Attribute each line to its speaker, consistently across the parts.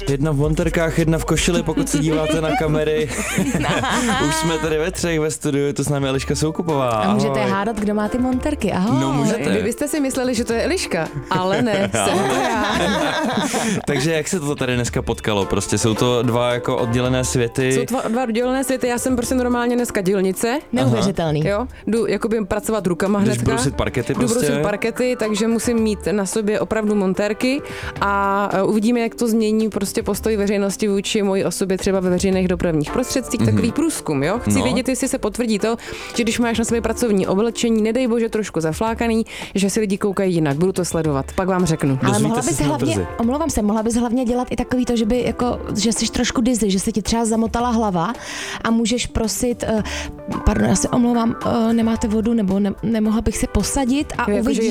Speaker 1: Jedna v monterkách, jedna v košili, pokud se díváte na kamery. Už jsme tady ve třech ve studiu, to s námi Eliška Soukupová.
Speaker 2: A můžete hádat, kdo má ty monterky, ahoj.
Speaker 1: No můžete.
Speaker 3: Kdybyste si mysleli, že to je Eliška, ale ne, jsem to já.
Speaker 1: Takže jak se to tady dneska potkalo? Prostě jsou to dva jako oddělené světy.
Speaker 3: Jsou dva oddělené světy, já jsem prostě normálně dneska dělnice.
Speaker 2: Neuvěřitelný.
Speaker 3: Jo, jdu jakoby pracovat rukama hnedka.
Speaker 1: Když brusit parkety prostě.
Speaker 3: Jdu brusit parkety, takže musím mít na sobě opravdu montérky a uvidíme, jak to změní prostě postoj veřejnosti vůči mojí osobě třeba ve veřejných dopravních prostředcích. Takový průzkum, jo. Chci vědět, jestli se potvrdí to, že když máš na sobě pracovní oblečení, nedej bože trošku zaflákaný, že si lidi koukají jinak. Budu to sledovat, pak vám řeknu.
Speaker 2: Ale mohla bys hlavně, omlouvám se, mohla bys hlavně dělat i takový to, že by jako, že jsi trošku dizzy, že se ti třeba zamotala hlava a můžeš prosit, pardon, já se omlouvám, nemáte vodu, nebo nemohla bych se posadit a uvidíš,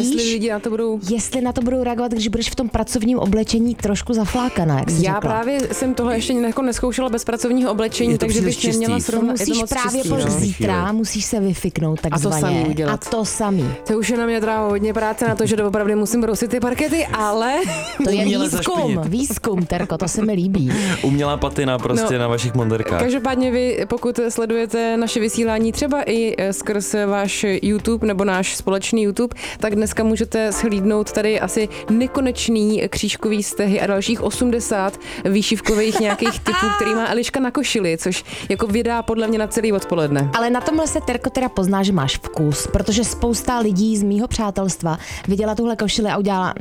Speaker 2: jestli na to budou reagovat, když budeš v tom pracovním oblečení trošku zaflákaná, jak jsi
Speaker 3: Já
Speaker 2: řekla.
Speaker 3: právě jsem toho ještě neskoušela bez pracovního oblečení, takže bych neměla srovnat.
Speaker 2: Musíš právě zítra, musíš se vyfiknout takzvaně.
Speaker 3: A to samý udělat.
Speaker 2: A to samý.
Speaker 3: To už je na mě dráho hodně práce na to, že opravdu musím brousit ty parkety, ale...
Speaker 2: To je výzkum, Terko, to se mi líbí.
Speaker 1: Umělá patina prostě na vašich monterkách.
Speaker 3: Každopádně vy, pokud sledujete naše vysílání třeba i skrz váš YouTube nebo náš společný YouTube, tak dneska můžete shlídnout tady asi nekonečný křížkový stehy a dalších 80 výšivkových nějakých typů, který má Eliška na košili, což jako vydá podle mě na celý odpoledne.
Speaker 2: Ale na tomhle se, Terko, teda pozná, že máš vkus, protože spousta lidí z mýho přátelstva viděla tuhle košili a udělala,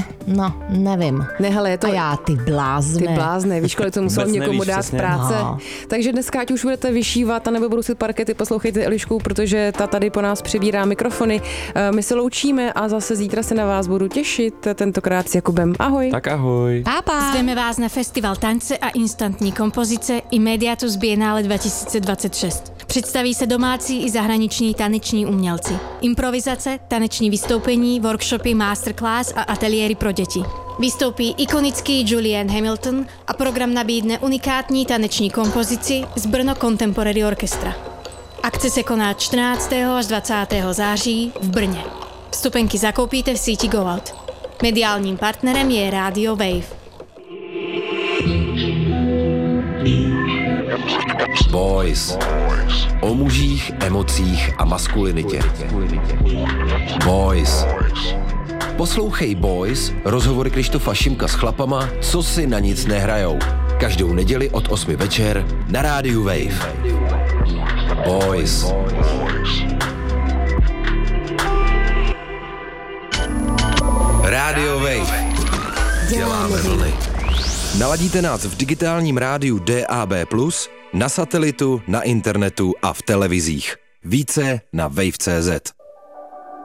Speaker 2: nevím.
Speaker 3: Ne, hele, je to...
Speaker 2: A já, ty blázne,
Speaker 3: víš, kolik to muselo někomu dát
Speaker 1: přesně.
Speaker 3: práce. No. Takže dneska, ať už budete vyšívat, anebo brusit parkety, poslouchejte Elišku, protože ta tady po nás přebírá mikrofony. My se loučíme a zase zítra se na vás budu těšit, tentokrát s Jakubem. Ahoj.
Speaker 1: Tak ahoj.
Speaker 2: Pápa.
Speaker 4: Zveme vás na festival tance a instantní kompozice Immediatus Biennale 2026. Představí se domácí i zahraniční taneční umělci. Improvizace, taneční vystoupení, workshopy, masterclass a ateliéry pro děti. Vystoupí ikonický Julian Hamilton a program nabídne unikátní taneční kompozici z Brno Contemporary Orchestra. Akce se koná 14. až 20. září v Brně. Vstupenky zakoupíte v síti Go Out. Mediálním partnerem je Radio Wave.
Speaker 5: Boys. O mužích, emocích a maskulinitě. Boys. Poslouchej Boys, rozhovory Krištofa Šimka s chlapama, co si na nic nehrajou. Každou neděli od 8 večer na rádiu Wave. Boys. Rádio Wave. Děláme vlny. Naladíte nás v digitálním rádiu DAB+, na satelitu, na internetu a v televizích. Více na wave.cz.